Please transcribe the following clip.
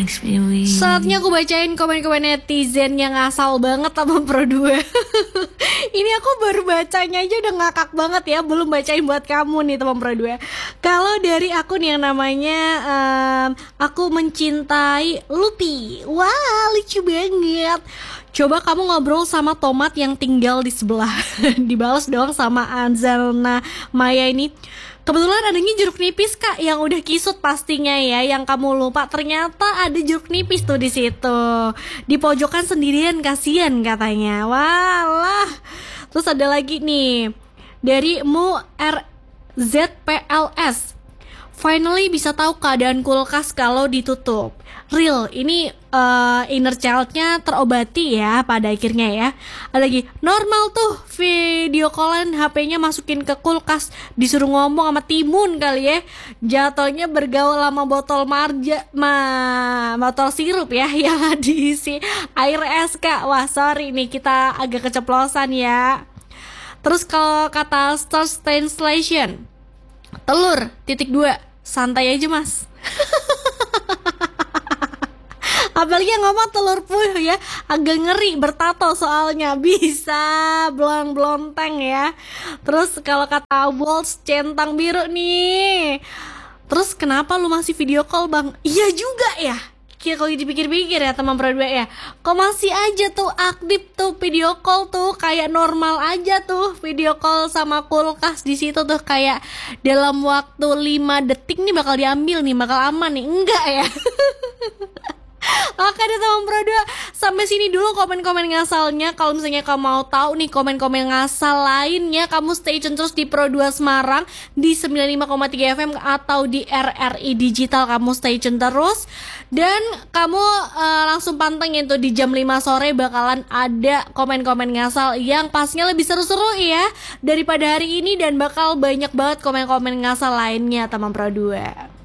Saatnya aku bacain komen-komen netizen yang ngasal banget sama Pro 2. Ini aku baru bacanya aja udah ngakak banget ya. Belum bacain buat kamu nih teman Pro 2. Kalau dari akun yang namanya Aku Mencintai Lupi. Wah, lucu banget. Coba kamu ngobrol sama tomat yang tinggal di sebelah. Dibalas doang sama Anzalna Maya ini. Kebetulan adanya jeruk nipis kak yang udah kisut pastinya ya. Yang kamu lupa ternyata ada jeruk nipis tuh di situ. Di pojokan sendirian, kasihan katanya. Walah. Terus ada lagi nih dari Mu RZPLS. Finally bisa tahu keadaan kulkas kalau ditutup. Real, ini inner child-nya terobati ya pada akhirnya ya. Ada lagi, normal tuh video callan HP-nya masukin ke kulkas, disuruh ngomong sama timun kali ya. Jatuhnya bergaul sama botol botol sirup ya yang diisi air es kak. Wah sorry nih kita agak keceplosan ya. Terus kalau kata Stars Translation, telur, (2) santai aja mas. Apalagi yang ngomong telur puyuh ya, agak ngeri bertato soalnya, bisa blon-blonteng ya. Terus kalau kata Waltz, centang biru nih. Terus kenapa lu masih video call bang? Iya juga ya. Kalau dipikir-pikir ya teman Pro 2 ya, kok masih aja tuh aktif tuh video call tuh, kayak normal aja tuh video call sama kulkas di situ tuh, kayak dalam waktu 5 detik nih bakal diambil nih, bakal aman nih, enggak ya. Oke deh teman Pro 2, sampai sini dulu komen-komen ngasalnya. Kalau misalnya kamu mau tahu nih komen-komen ngasal lainnya, kamu stay tune terus di Pro 2 Semarang di 95,3 FM atau di RRI Digital, kamu stay tune terus. Dan kamu langsung pantengin tuh di jam 5 sore bakalan ada komen-komen ngasal yang pastinya lebih seru-seru ya daripada hari ini, dan bakal banyak banget komen-komen ngasal lainnya teman Pro 2.